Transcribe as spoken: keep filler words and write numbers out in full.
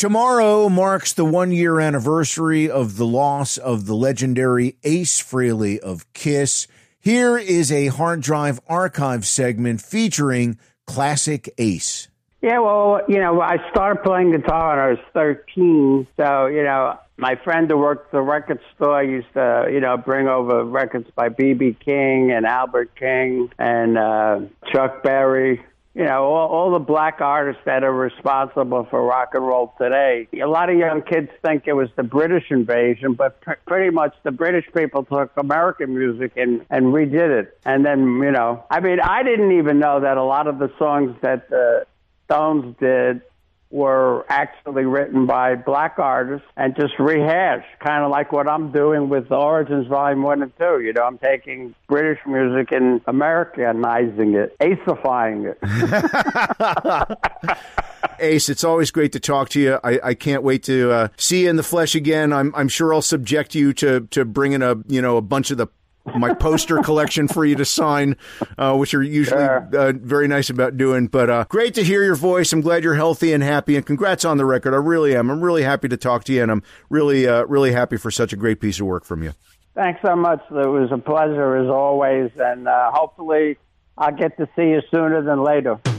Tomorrow marks the one-year anniversary of the loss of the legendary Ace Frehley of Kiss. Here is a hard drive archive segment featuring classic Ace. Yeah, well, you know, I started playing guitar when I was thirteen. So, you know, my friend who worked at the record store used to, you know, bring over records by B B King and Albert King and uh, Chuck Berry. You know, all, all the black artists that are responsible for rock and roll today. A lot of young kids think it was the British invasion, but pr- pretty much the British people took American music and, and redid it. And then, you know, I mean, I didn't even know that a lot of the songs that the Stones did were actually written by black artists and just rehashed, kind of like what I'm doing with the Origins Volume one and two. You know, I'm taking British music and Americanizing it, acifying it. Ace, it's always great to talk to you. I, I can't wait to uh, see you in the flesh again. I'm, I'm sure I'll subject you to, to bringing a, you know, a bunch of the my poster collection for you to sign, uh, which are usually Sure. uh, very nice about doing. But uh, great to hear your voice. I'm glad you're healthy and happy, and congrats on the record. I really am. I'm really happy to talk to you, and I'm really, uh, really happy for such a great piece of work from you. Thanks so much. It was a pleasure as always, and uh, hopefully I'll get to see you sooner than later.